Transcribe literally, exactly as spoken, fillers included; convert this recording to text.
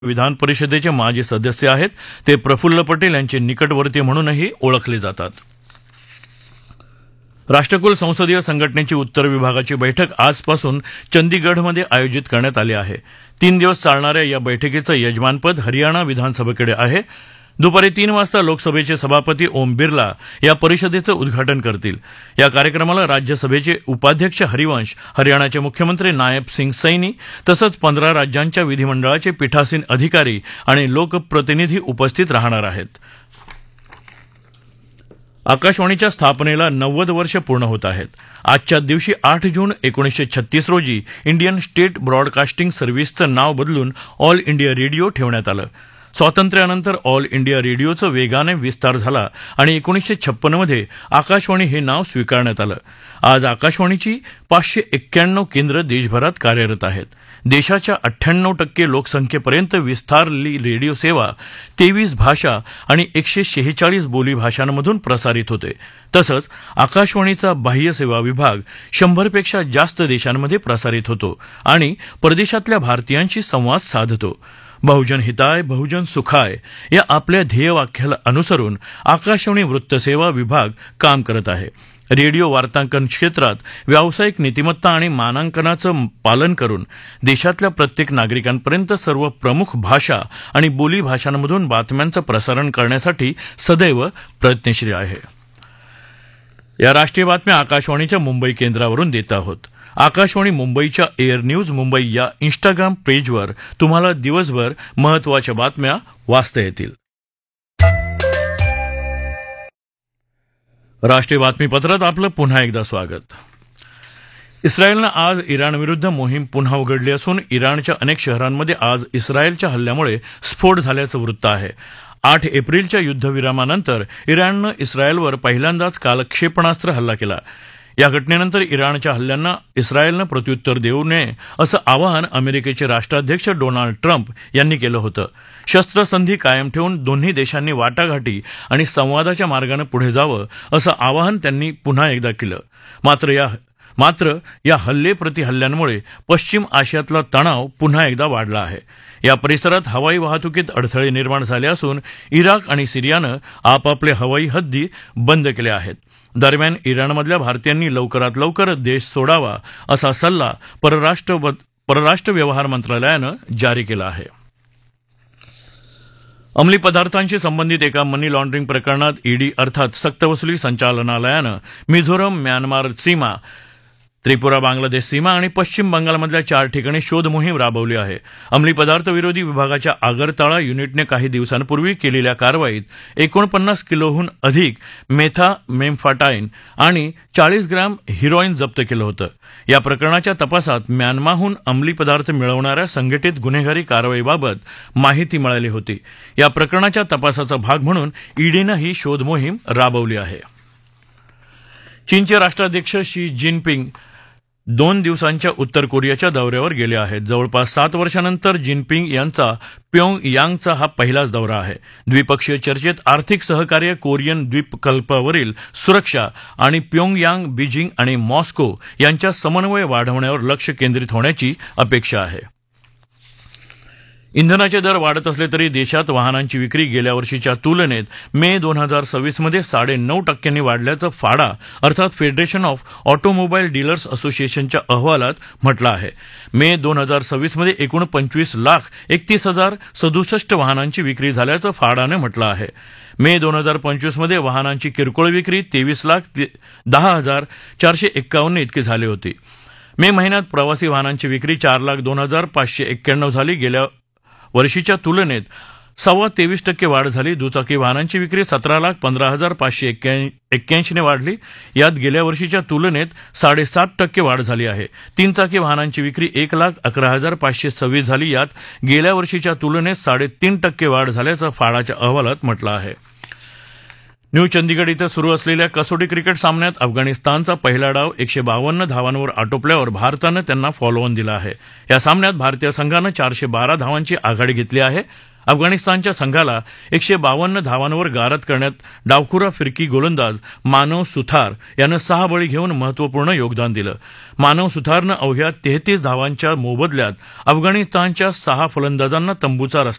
विधान परिषदेचे माजी सदस्य आहेत. ते प्रफुल्ल पटेल यांचे निकटवर्ती म्हणूनही ओळखले जातात. राष्ट्रकुल संसदीय संघटनेची उत्तर विभागाची बैठक आजपासून चंदीगढमध्ये आयोजित करण्यात आली आहे. तीन दिवस चालणाऱ्या या बैठकीचं यजमानपद हरियाणा विधानसभेकडे आहे. दुपारी तीन वाजता लोकसभेचे सभापती ओम बिर्ला या परिषदेचं उद्घाटन करतील. या कार्यक्रमाला राज्यसभेचे उपाध्यक्ष हरिवंश, हरियाणाचे मुख्यमंत्री नायब सिंग सैनी तसंच पंधरा राज्यांच्या विधिमंडळाचे पीठासीन अधिकारी आणि लोकप्रतिनिधी उपस्थित राहणार आहेत. आकाशवाणीच्या स्थापनेला नव्वद वर्ष पूर्ण होत आहेत. आजच्याच दिवशी आठ जून एकोणीसशे छत्तीस रोजी इंडियन स्टेट ब्रॉडकास्टिंग सर्व्हिसचं नाव बदलून ऑल इंडिया रेडिओ ठेवण्यात आलं. स्वातंत्र्यानंतर ऑल इंडिया रेडिओचा वेगाने विस्तार झाला आणि एकोणीसशे छप्पन्नमध्ये आकाशवाणी हे नाव स्वीकारण्यात आलं. आज आकाशवाणीची पाचशे एक्क्याण्णव केंद्र देशभरात कार्यरत आहेत. देशाच्या अठ्ठ्याण्णव टक्के लोकसंख्येपर्यंत विस्तारलेली रेडिओ सेवा तेवीस भाषा आणि एकशे शेहेचाळीस बोली भाषांमधून प्रसारित होते. तसंच आकाशवाणीचा बाह्य सेवा विभाग शंभरपेक्षा जास्त देशांमध्ये प्रसारित होतो आणि परदेशातल्या भारतीयांशी संवाद साधतो. बहुजन हिताय बहुजन सुखाय या आपल्या ध्येयवाक्याला अनुसरून आकाशवाणी वृत्तसेवा विभाग काम करत आहे. रेडिओ वार्तांकन क्षेत्रात व्यावसायिक नीतिमत्ता आणि मानांकनाचं पालन करून देशातल्या प्रत्येक नागरिकांपर्यंत सर्व प्रमुख भाषा आणि बोली भाषांमधून बातम्यांचं प्रसारण करण्यासाठी सदैव प्रयत्नशील आहे. या राष्ट्रीय बातम्या आकाशवाणीच्या मुंबई केंद्रावरून देत आहोत. आकाशवाणी मुंबईच्या एअर न्यूज मुंबई या इन्स्टाग्राम पेजवर तुम्हाला दिवसभर महत्त्वाच्या बातम्या वाचता येतील. राष्ट्रीय बातमीपत्रात आपलं पुन्हा एकदा स्वागत. इस्रायलनं आज इराणविरुद्ध मोहीम पुन्हा उघडली असून इराणच्या अनेक शहरांमध्ये आज इस्रायलच्या हल्ल्यामुळे स्फोट झाल्याचं वृत्त आहे. आठ एप्रिलच्या युद्धविरामानंतर इराणनं इस्रायलवर पहिल्यांदाच काल क्षेपणास्त्र हल्ला केला. या घटनेनंतर इराणच्या हल्ल्यांना इस्रायलनं प्रत्युत्तर देऊ नये असं आवाहन अमेरिकेचे राष्ट्राध्यक्ष डोनाल्ड ट्रम्प यांनी केलं होतं. शस्त्रसंधी कायम ठेवून दोन्ही देशांनी वाटाघाटी आणि संवादाच्या मार्गानं पुढे जावं असं आवाहन त्यांनी पुन्हा एकदा केलं. मात्र या मात्र या हल्ले प्रतिहल्ल्यांमुळे पश्चिम आशियातला तणाव पुन्हा एकदा वाढला आहे. या परिसरात हवाई वाहतुकीत अडथळे निर्माण झाले असून इराक आणि सिरियानं आपापले हवाई हद्दी बंद केल्या आहेत. दरम्यान इराणमधल्या भारतीयांनी लवकरात लवकर देश सोडावा असा सल्ला परराष्ट्र परराष्ट्र व्यवहार मंत्रालयानं जारी केला आहे. अंमली पदार्थांशी संबंधित एका मनी लॉन्ड्रिंग प्रकरणात ईडी अर्थात सक्तवसुली संचालनालयानं मिझोरम, म्यानमार सीमा, त्रिपुरा, बांगलादेश सीमा आणि पश्चिम बंगालमधल्या चार ठिकाणी शोध मोहीम राबवली आहे. अंमली पदार्थ विरोधी विभागाच्या आगरताळा युनिटने काही दिवसांपूर्वी केलेल्या कारवाईत एकोणपन्नास किलोहून अधिक मेथामेम्फाटाईन आणि चाळीस ग्रॅम हिरोईन जप्त केलं होतं. या प्रकरणाच्या तपासात म्यानमाहून अंमली पदार्थ मिळवणाऱ्या संघटित गुन्हेगारी कारवाईबाबत माहिती मिळाली होती. या प्रकरणाच्या तपासाचा भाग म्हणून ईडीनं ही शोध मोहीम राबवली आहे. चीनचे राष्ट्राध्यक्ष शी जिनपिंग दोन दिवसांच्या उत्तर कोरियाच्या दौऱ्यावर गेले आहेत. जवळपास सात वर्षांनंतर जिनपिंग यांचा प्योंग यांगचा हा पहिलाच दौरा आहे. द्विपक्षीय चर्चेत आर्थिक सहकार्य, कोरियन द्वीपकल्पावरील सुरक्षा आणि प्योंगयांग, बीजिंग आणि मॉस्को यांच्या समन्वय वाढवण्यावर लक्ष केंद्रित होण्याची अपेक्षा आहे. इंधनाचे दर वाढत असले तरी देशात वाहनांची विक्री गेल्या वर्षीच्या तुलनेत मे दोन हजार सव्वीसमध्ये साडे नऊ टक्क्यांनी वाढल्याचं फाडा अर्थात फेडरेशन ऑफ ऑटोमोबाईल डीलर्स असोसिएशनच्या अहवालात म्हटलं आहे. मे दोन हजार सव्वीसमध्ये एकूण पंचवीस लाख एकतीस हजार सदुसष्ट वाहनांची विक्री झाल्याचं फाडानं म्हटलं आहे. मे दोन हजार पंचवीसमध्ये वाहनांची किरकोळ विक्री तेवीस लाख दहा हजार चारशे एक्कावन्न इतकी झाली होती. मे महिन्यात प्रवासी वाहनांची विक्री चार लाख दोन हजार पाचशे एक्क्याण्णव झाली. गेल्या वर्षीच्या तुलनेत सव्वा तेवीस टक्के वाढ झाली. दुचाकी वाहनांची विक्री सतरा लाख पंधरा हजार पाचशे एक्क्याऐंशीने वाढली. यात गेल्या वर्षीच्या तुलनेत साडेसात टक्के वाढ झाली आहे. तीन चाकी वाहनांची विक्री एक लाख अकरा हजार पाचशे सव्वीस झाली. यात गेल्या वर्षीच्या तुलनेत साडेतीन टक्के वाढ झाल्याचं फाडाच्या अहवालात म्हटलं आहे. न्यू चंदीगड इथं सुरू असलेल्या कसोटी क्रिकेट सामन्यात अफगाणिस्तानचा पहिला डाव एकशे बावन्न धावांवर आटोपल्यावर भारतानं त्यांना फॉलोऑन दिला आहे. या सामन्यात भारतीय संघानं चारशे बारा धावांची आघाडी घेतली आहे. अफगाणिस्तानच्या संघाला एकशे बावन्न धावांवर गारद करण्यात डावखुरा फिरकी गोलंदाज मानव सुथार यानं सहा बळी घेऊन महत्त्वपूर्ण योगदान दिलं. मानव सुथारनं अवघ्या तेहतीस धावांच्या मोबदल्यात अफगाणिस्तानच्या सहा फलंदाजांना तंबूचा रस्ता